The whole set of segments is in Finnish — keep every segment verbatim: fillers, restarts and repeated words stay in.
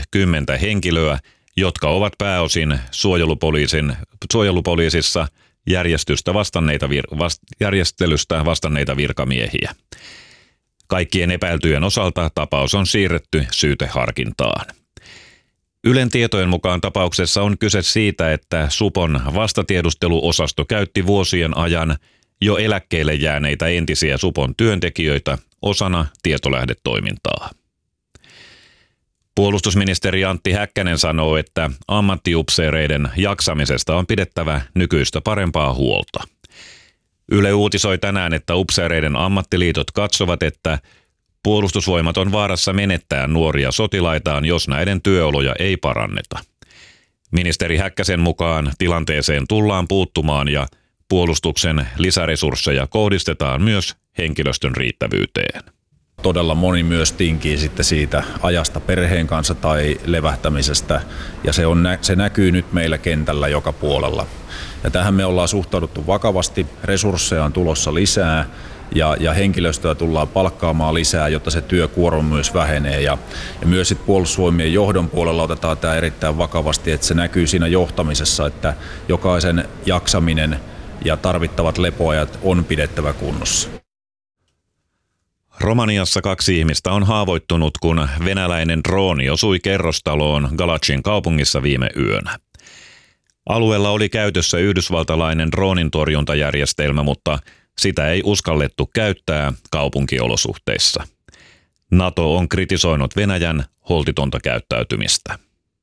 kymmentä henkilöä, jotka ovat pääosin suojelupoliisin, suojelupoliisissa järjestystä vastanneita vir- vast- järjestelystä vastanneita virkamiehiä. Kaikkien epäiltyjen osalta tapaus on siirretty syyteharkintaan. Ylen tietojen mukaan tapauksessa on kyse siitä, että Supon vastatiedusteluosasto käytti vuosien ajan jo eläkkeelle jääneitä entisiä Supon työntekijöitä osana tietolähdetoimintaa. Puolustusministeri Antti Häkkänen sanoo, että ammattiupseereiden jaksamisesta on pidettävä nykyistä parempaa huolta. Yle uutisoi tänään, että upseereiden ammattiliitot katsovat, että Puolustusvoimat on vaarassa menettää nuoria sotilaitaan, jos näiden työoloja ei paranneta. Ministeri Häkkäsen mukaan tilanteeseen tullaan puuttumaan ja puolustuksen lisäresursseja kohdistetaan myös henkilöstön riittävyyteen. Todella moni myös tinkii sitten siitä ajasta perheen kanssa tai levähtämisestä, ja se, on, se näkyy nyt meillä kentällä joka puolella. Ja tähän me ollaan suhtauduttu vakavasti, resursseja on tulossa lisää ja, ja henkilöstöä tullaan palkkaamaan lisää, jotta se työkuorma myös vähenee. Ja, ja myös sit Puolustusvoimien johdon puolella otetaan tämä erittäin vakavasti, että se näkyy siinä johtamisessa, että jokaisen jaksaminen ja tarvittavat lepoajat on pidettävä kunnossa. Romaniassa kaksi ihmistä on haavoittunut, kun venäläinen drooni osui kerrostaloon Galacin kaupungissa viime yönä. Alueella oli käytössä yhdysvaltalainen droonintorjuntajärjestelmä, mutta sitä ei uskallettu käyttää kaupunkiolosuhteissa. NATO on kritisoinut Venäjän holtitonta käyttäytymistä.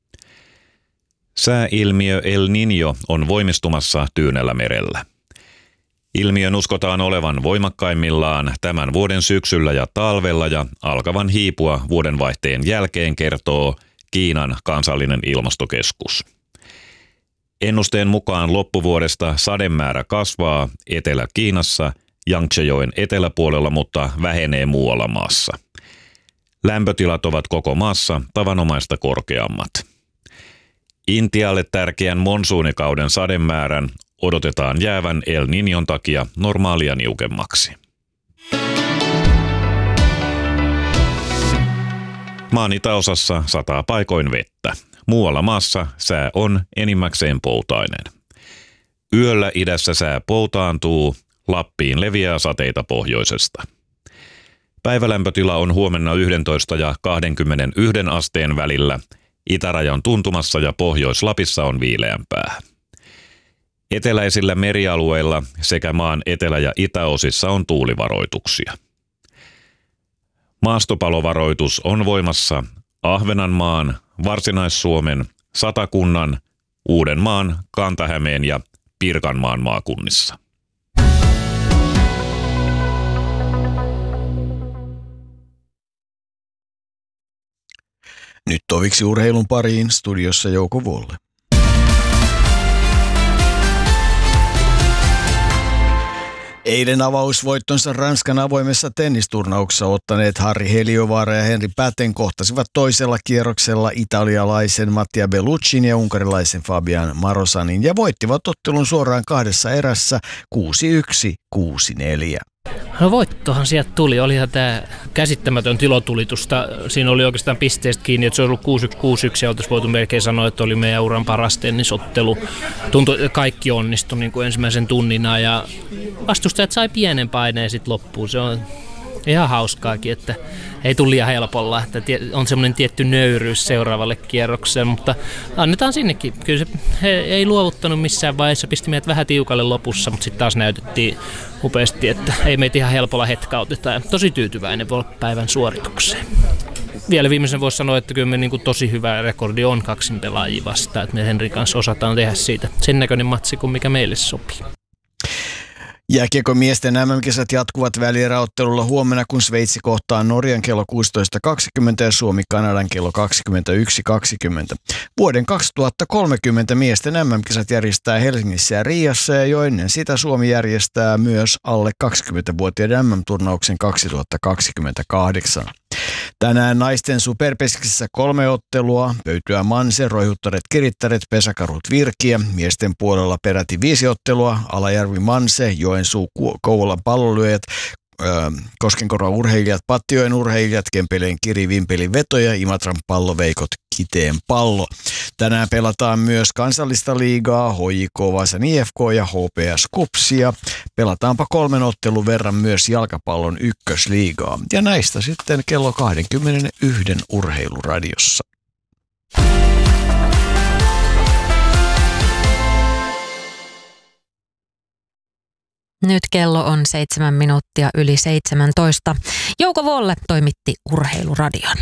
Sääilmiö El Niño on voimistumassa Tyynellä merellä. Ilmiön uskotaan olevan voimakkaimmillaan tämän vuoden syksyllä ja talvella ja alkavan hiipua vuodenvaihteen jälkeen, kertoo Kiinan kansallinen ilmastokeskus. Ennusteen mukaan loppuvuodesta sademäärä kasvaa Etelä-Kiinassa Yangtzejoen eteläpuolella, mutta vähenee muualla maassa. Lämpötilat ovat koko maassa tavanomaista korkeammat. Intialle tärkeän monsuunikauden sademäärän odotetaan jäävän El Niñon takia normaalia niukemmaksi. Maan itäosassa sataa paikoin vettä. Muualla maassa sää on enimmäkseen poutainen. Yöllä idässä sää poutaantuu, Lappiin leviää sateita pohjoisesta. Päivälämpötila on huomenna yksitoista ja kaksikymmentäyksi asteen välillä. Itärajan tuntumassa ja Pohjois-Lapissa on viileämpää. Eteläisillä merialueilla sekä maan etelä- ja itäosissa on tuulivaroituksia. Maastopalovaroitus on voimassa Ahvenanmaan, Varsinais-Suomen, Satakunnan, Uudenmaan, Kanta-Hämeen ja Pirkanmaan maakunnissa. Nyt toviksi urheilun pariin, studiossa Jouko Volle. Eilen avausvoittonsa Ranskan avoimessa tennisturnauksessa ottaneet Harri Heliovaara ja Henri Päten kohtasivat toisella kierroksella italialaisen Mattia Belluccin ja unkarilaisen Fabian Marosanin ja voittivat ottelun suoraan kahdessa erässä kuusi yksi kuusi neljä. No voittohan sieltä tuli. Olihan tämä käsittämätön tilotulitusta. Siinä oli oikeastaan pisteestä kiinni, että se oli ollut kuusi yksi kuusi yksi ja oltaisiin voitu melkein sanoa, että oli meidän uran paras tennisottelu. Tuntui, että kaikki onnistui niin kuin ensimmäisen tunnina ja vastustajat sai pienen paineen sitten loppuun. Se on ihan hauskaakin, että ei tule liian helpolla, että on semmoinen tietty nöyryys seuraavalle kierrokselle, mutta annetaan sinnekin. Kyllä se, he ei luovuttanut missään vaiheessa, pisti meidät vähän tiukalle lopussa, mutta sitten taas näytettiin upeasti, että ei meitä ihan helpolla hetkauteta ja tosi tyytyväinen voi olla päivän suoritukseen. Vielä viimeisen voisi sanoa, että kyllä me niin kuin tosi hyvä rekordi on kaksin pelaajia vastaan, että me Henrin kanssa osataan tehdä siitä sen näköinen matsi kuin mikä meille sopii. Jääkiekon miesten M M-kisat jatkuvat välieräottelulla huomenna, kun Sveitsi kohtaa Norjan kello kuusitoista kaksikymmentä ja Suomi Kanadan kello kaksikymmentäyksi kaksikymmentä. Vuoden kaksituhattakolmekymmentä miesten M M-kisat järjestää Helsingissä ja Riassa ja jo ennen sitä Suomi järjestää myös alle kaksikymmentävuotiaiden M M-turnauksen kaksituhattakaksikymmentäkahdeksan. Tänään naisten superpeskissä kolme ottelua, Pöytyä Manse, Roihuttaret Kirittäret, Pesäkarhut Virkiä. Miesten puolella peräti viisi ottelua, Alajärvi Manse, Joensuu Kouvolan Pallonlyöjät, Koskenkorvan urheilijat, Pattijoen urheilijat, Kempeleen Kiri, Vimpelin veto ja Imatran palloveikot Kiteen pallo. Tänään pelataan myös kansallista liigaa, H J K Vaasan I F K ja H P S Kupsia. Pelataanpa kolmen ottelun verran myös jalkapallon ykkösliigaa. Ja näistä sitten kello kaksikymmentäyksi Urheiluradiossa. Nyt kello on seitsemän minuuttia yli seitsemäntoista. Jouko Volle toimitti Urheiluradion.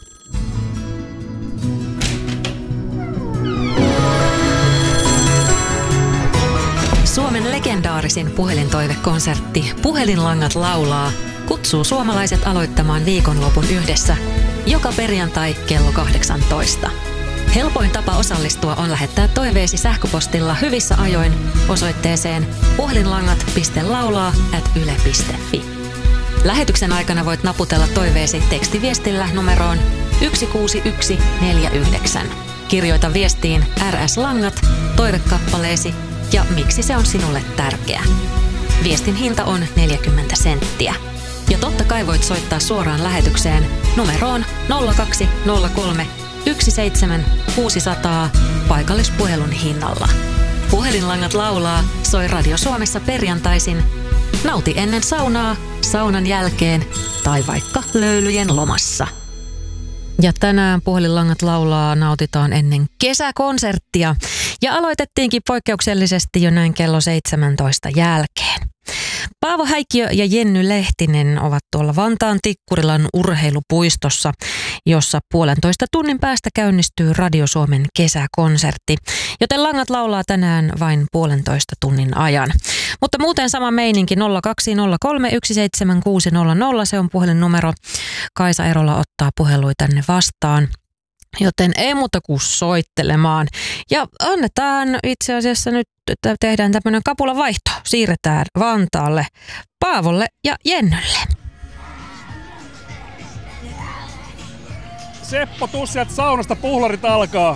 Suomen legendaarisin puhelintoivekonsertti Puhelinlangat laulaa kutsuu suomalaiset aloittamaan viikonlopun yhdessä joka perjantai kello kahdeksantoista. Helpoin tapa osallistua on lähettää toiveesi sähköpostilla hyvissä ajoin osoitteeseen puhelinlangat piste laulaa ät yle piste fi. Lähetyksen aikana voit naputella toiveesi tekstiviestillä numeroon yksi kuusi yksi neljä yhdeksän. Kirjoita viestiin R S-langat, toivekappaleesi ja miksi se on sinulle tärkeä. Viestin hinta on neljäkymmentä senttiä. Ja totta kai voit soittaa suoraan lähetykseen numeroon nolla kaksi nolla kolme yksi seitsemän kuusi nolla nolla paikallispuhelun hinnalla. Puhelinlangat laulaa soi Radio Suomessa perjantaisin. Nauti ennen saunaa, saunan jälkeen tai vaikka löylyjen lomassa. Ja tänään Puhelinlangat laulaa nautitaan ennen kesäkonserttia. Ja aloitettiinkin poikkeuksellisesti jo näin kello seitsemäntoista jälkeen. Paavo Häikkiö ja Jenny Lehtinen ovat tuolla Vantaan Tikkurilan urheilupuistossa, jossa puolentoista tunnin päästä käynnistyy Radio Suomen kesäkonsertti, joten langat laulaa tänään vain puolentoista tunnin ajan. Mutta muuten sama meininki nolla kaksi nolla kolme yksi seitsemän kuusi nolla nolla, se on puhelinnumero. Kaisa Erola ottaa puhelui tänne vastaan. Joten ei muuta kuin soittelemaan. Ja annetaan itse asiassa nyt, että tehdään tämmöinen kapulavaihto. Siirretään Vantaalle Paavolle ja Jennylle. Seppo, tuu sieltä saunasta, puhlarit alkaa.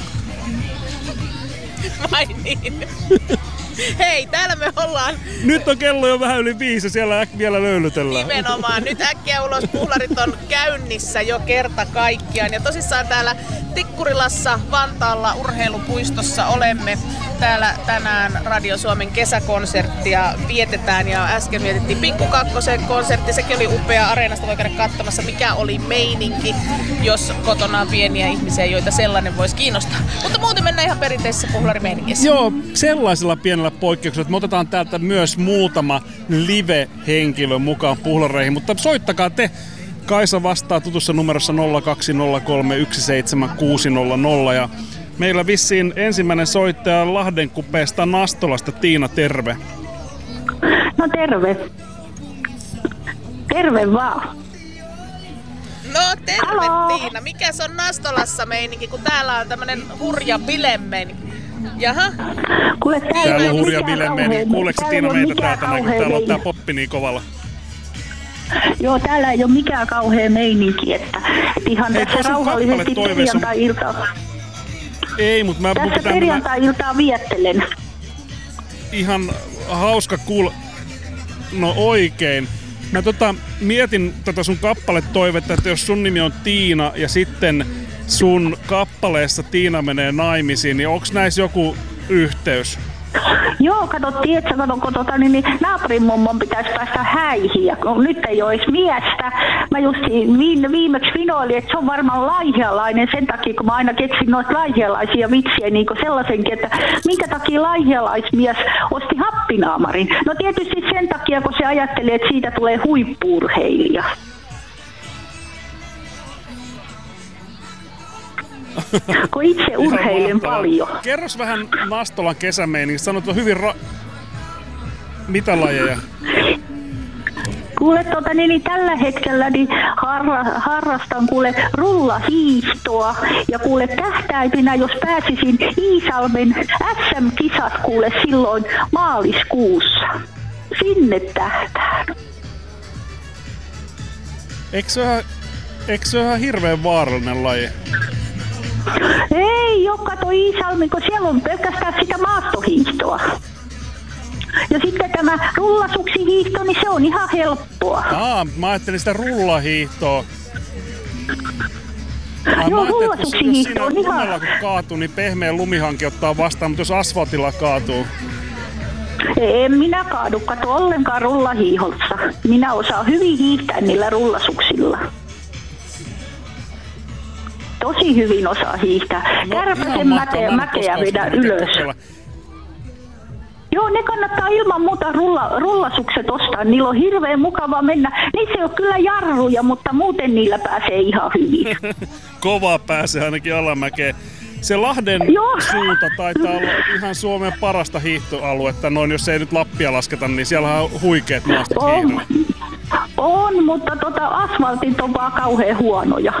Vai niin? Hei, täällä me ollaan. Nyt on kello jo vähän yli viisi ja siellä äkkiä vielä löylytellään. Nimenomaan. Nyt äkkiä ulos, puhlarit on käynnissä jo kerta kaikkiaan. Ja tosissaan täällä Tikkurilassa, Vantaalla, urheilupuistossa olemme. Täällä tänään Radio Suomen kesäkonserttia vietetään ja äsken vietettiin Pikku Kakkosen konsertti. Sekin oli upea. Areenasta voi käydä katsomassa, mikä oli meininki, jos kotona on pieniä ihmisiä, joita sellainen voisi kiinnostaa. Mutta muuten mennään ihan perinteisessä puhlarimeiningissä. Joo, sellaisella pienellä poikkeuksella, että me otetaan täältä myös muutama live-henkilö mukaan puhlareihin, mutta soittakaa te. Kaisa vastaa tutussa numerossa nolla kaksi nolla kolme yksi seitsemän kuusi nolla nolla ja meillä vissiin ensimmäinen soittaja Lahdenkupeesta Nastolasta. Tiina, terve. No terve. Terve vaan. No terve Halo. Tiina. Mikäs on Nastolassa meininki, kun täällä on tämmönen hurja bilemeininki? Jaha. Kuule, täällä, Täällä on ei hurja mikään bilemeni. kauhean- Kuuleeko täällä Tiina ei ole meitä mikään täältä näin, kun kauhean täällä on tää meininki. poppi niin kovalla? Joo, täällä ei ole mikään kauhea meininki, että, että ihan Hei, tässä tuossa on rauhallisesti kappale toiveessa. perjantai-iltaa. Ei, mutta mä mun Tässä pitää mennä perjantai-iltaa viettelen. ihan hauska kuul... No oikein. Mä tota, mietin tätä sun kappaletoivetta, että jos sun nimi on Tiina ja sitten sun kappaleessa Tiina menee naimisiin, niin onks näissä joku yhteys? Joo, kato, tietsä, kato, kun tota, niin, niin naapurin mummon pitäisi päästä häihin, ja kun nyt ei ole edes miestä. Mä just viime, viimeksi vinoilin, että se on varmaan laihialainen sen takia, kun mä aina keksin noita laihialaisia vitsiä, niin kuin sellaisenkin, että minkä takia laihialaismies osti happinaamarin. No tietysti sen takia, kun se ajattelee, että siitä tulee huippu-urheilija. Kun itse urheilen Ihan mahtavaa. paljon. Kerros vähän Nastolan kesämeiningistä. Sanot, on hyvin ra... Mitä lajeja? Kuule, tota, niin, niin tällä hetkellä niin harra, harrastan kuule rullahiihtoa ja kuule tähtäiminä, jos pääsisin Iisalmen S M-kisat kuule silloin maaliskuussa. Sinne tähtään. Eikö se ole, eikö se ole ihan hirveän vaarallinen laji? Ei oo, kato Iisalmen, kun siellä on pelkästään sitä maastohiihtoa. Ja sitten tämä rullasuksihiihto, niin se on ihan helppoa. Aa, mä ajattelin sitä rullahiihtoa. Ai, Joo, mä ajattelin, että jos, jos siinä on ihan... lumella kun kaatuu, niin pehmeä lumihanki ottaa vastaan, mutta jos asfaltilla kaatuu... En minä kaadu, kato ollenkaan rullahiihossa. Minä osaan hyvin hiihtää niillä rullasuksilla. Tosi hyvin osaa hiihtää. No, Kärpäsen mäkeä, mäkeä vedä ylös. Kokeilla. Joo, ne kannattaa ilman muuta rulla, rullasukset ostaa. Niillä on hirveän mukava mennä. Niissä ei ole kyllä jarruja, mutta muuten niillä pääsee ihan hyvin. Kova pääsee ainakin alamäkeen. Se Lahden Joo. suunta taitaa olla ihan Suomen parasta hiihtoaluetta. Noin, jos ei nyt Lappia lasketa, niin siellä on huikeat maastot hiihdolle. On, mutta tota, asfaltit on vaan kauhean huonoja.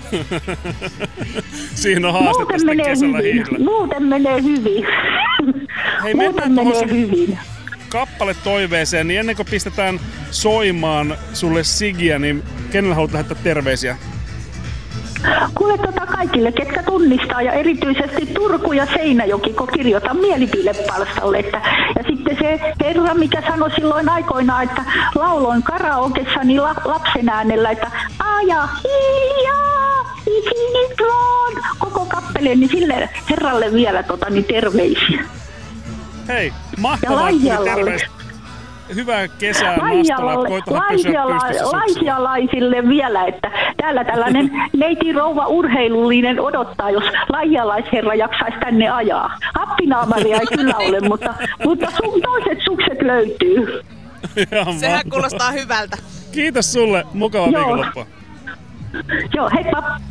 Siinä on haastetta Muuten sitten menee kesällä hyvin. hiihdolle. Muuten menee hyvin. Hei, Muuten menee hyvin. Kappale toiveeseen, niin ennen kuin pistetään soimaan sulle Sigiä, niin kenelle haluat lähettää terveisiä? Kuule tota kaikille, ketkä tunnistaa ja erityisesti Turku ja Seinäjoki, kun kirjoitan mielipideparstalle. Että, ja sitten se herra, mikä sanoi silloin aikoinaan, että lauloin karaokessa niin la, lapsen äänellä, että aja hiljaa, isinitron, koko kappeleen, niin sille herralle vielä tota, niin terveisiä. Hei, mahtavaa terveistä. Hyvää kesää Nastola, koitahan pysyä pystyssä Laihialaisille vielä, että täällä tällainen neiti rouva urheilullinen odottaa, jos laihialaisherra jaksaisi tänne ajaa. Happinaamaria ei kyllä ole, mutta, mutta sun toiset sukset löytyy. Sehän kuulostaa hyvältä. Kiitos sulle, mukavaa viikonloppua. Joo, heippa.